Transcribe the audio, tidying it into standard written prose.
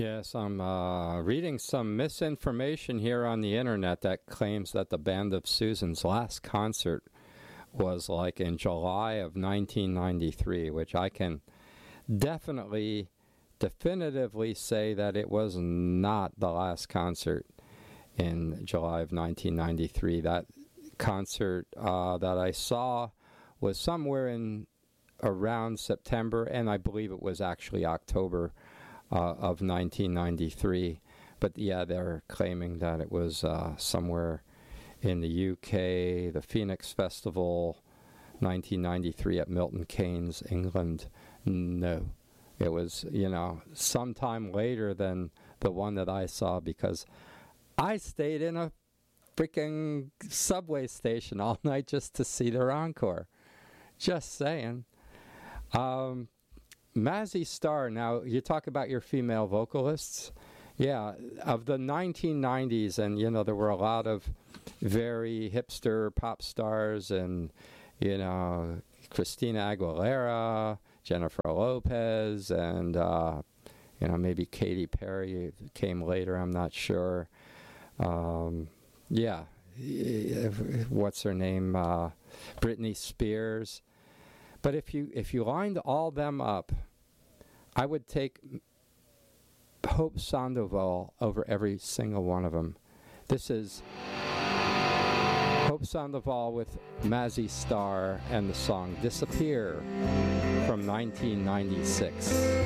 Yes, I'm reading some misinformation here on the internet that claims that the Band of Susan's last concert was like in July of 1993, which I can definitively say that it was not the last concert in July of 1993. That concert that I saw was somewhere in around September, and I believe it was actually October of 1993. But yeah, they're claiming that it was somewhere in the UK, the Phoenix Festival, 1993 at Milton Keynes, England. No, it was, sometime later than the one that I saw, because I stayed in a freaking subway station all night just to see their encore. Just saying. Mazzy Star, now you talk about your female vocalists. Yeah, of the 1990s, and there were a lot of very hipster pop stars, and Christina Aguilera, Jennifer Lopez, and maybe Katy Perry came later, I'm not sure. Yeah, what's her name? Britney Spears. But if you lined all them up, I would take Hope Sandoval over every single one of them. This is Hope Sandoval with Mazzy Star and the song Disappear from 1996.